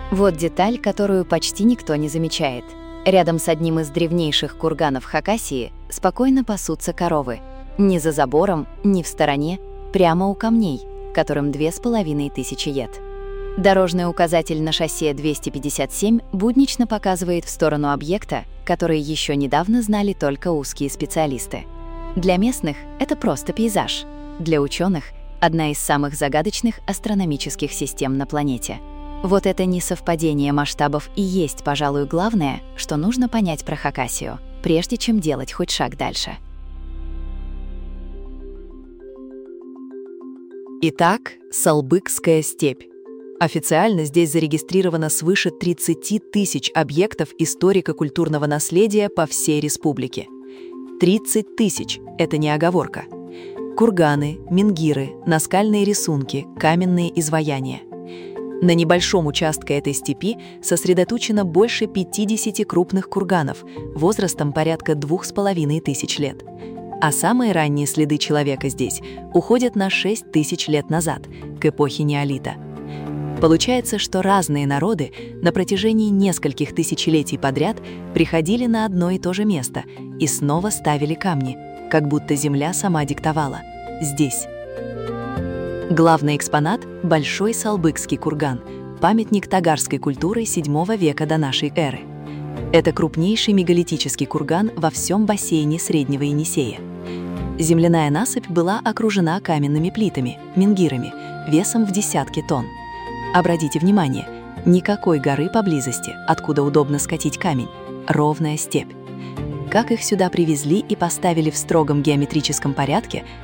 Вот деталь, которую почти никто не замечает. Рядом с одним из древнейших курганов Хакасии спокойно пасутся коровы. Ни за забором, ни в стороне, прямо у камней, которым 2500 лет. Дорожный указатель на шоссе 257 буднично показывает в сторону объекта, который еще недавно знали только узкие специалисты. Для местных это просто пейзаж. Для ученых — одна из самых загадочных астрономических систем на планете. Вот это несовпадение масштабов и есть, пожалуй, главное, что нужно понять про Хакасию, прежде чем делать хоть шаг дальше. Итак, Салбыкская степь. Официально здесь зарегистрировано свыше 30 тысяч объектов историко-культурного наследия по всей республике. 30 тысяч – это не оговорка. Курганы, менгиры, наскальные рисунки, каменные изваяния. На небольшом участке этой степи сосредоточено больше 50 крупных курганов возрастом порядка 2500 лет. А самые ранние следы человека здесь уходят на 6000 лет назад, к эпохе неолита. Получается, что разные народы на протяжении нескольких тысячелетий подряд приходили на одно и то же место и снова ставили камни, как будто земля сама диктовала – здесь. Главный экспонат – Большой Салбыкский курган, памятник тагарской культуры VII века до нашей эры. Это крупнейший мегалитический курган во всем бассейне Среднего Енисея. Земляная насыпь была окружена каменными плитами, менгирами, весом в десятки тонн. Обратите внимание, никакой горы поблизости, откуда удобно скатить камень, ровная степь. Как их сюда привезли и поставили в строгом геометрическом порядке,